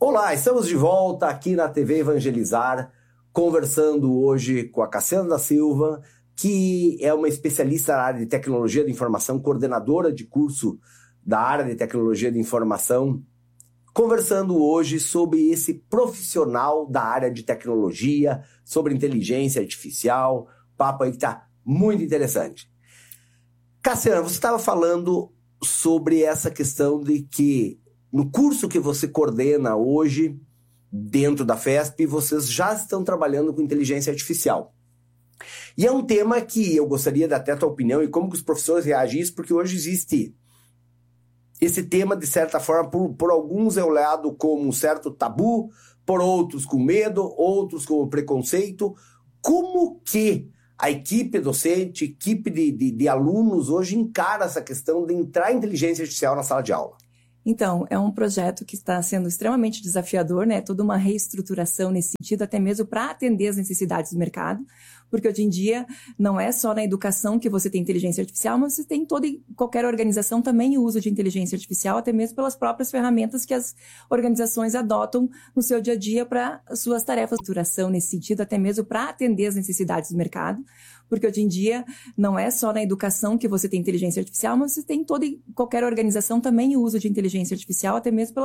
Olá, estamos de volta aqui na TV Evangelizar, conversando hoje com a Cassiana da Silva, que é uma especialista na área de tecnologia de informação, coordenadora de curso da área de tecnologia de informação, conversando hoje sobre esse profissional da área de tecnologia, sobre inteligência artificial, papo aí que está muito interessante. Cassiana, você estava falando sobre essa questão de que no curso que você coordena hoje, dentro da FESP, vocês já estão trabalhando com inteligência artificial. E é um tema que eu gostaria de até a tua opinião e como que os professores reagem a isso, porque hoje existe esse tema, de certa forma, por alguns é olhado como um certo tabu, por outros com medo, outros com preconceito. Como que a equipe docente, equipe de alunos hoje encara essa questão de entrar a inteligência artificial na sala de aula? Então, é um projeto que está sendo extremamente desafiador, né? Toda uma reestruturação nesse sentido, até mesmo para atender as necessidades do mercado, porque hoje em dia não é só na educação que você tem inteligência artificial, mas você tem toda e qualquer organização também o uso de inteligência artificial, até mesmo pelas próprias ferramentas que as organizações adotam no seu dia a dia para suas tarefas de estruturação nesse sentido, até mesmo para atender as necessidades do mercado, porque hoje em dia não é só na educação que você tem inteligência artificial, mas você tem toda e qualquer organização também o uso de inteligência artificial, até mesmo pelas